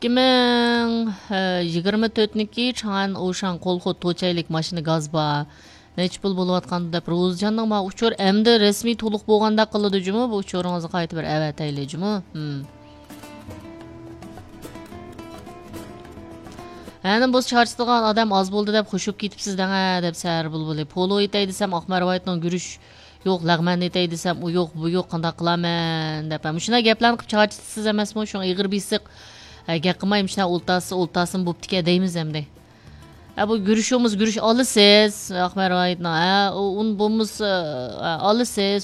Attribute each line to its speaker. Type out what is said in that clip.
Speaker 1: 2024-niki Чаңан Ошан колхоз точайлык машина газ ба. Neç pul bo'layotganda deb Ro'zjanning ma uchur endi rasmiy to'liq bo'lganda qiladi jumi bu uchuringizni qaytib bir avat ayli jumi. Әнім бұл чарчытылған адам аз болды деп қошып кетіпсіз даңа деп сәрі бұлбылы. Поло етей десем, Ақмарбайтның күріш yo'q, lag'man etay desam, u yo'q, bu yo'q, qanday qilaman deb. Shuna gaplarni qilib charchitasiz emasmi? Shu ig'ir bisiq gap qilmaymi, shuna o'ltasin bo'ptike deymiz endi. Bu görüşümüz alısız, Ahmer Aydın, un bomuz alısız.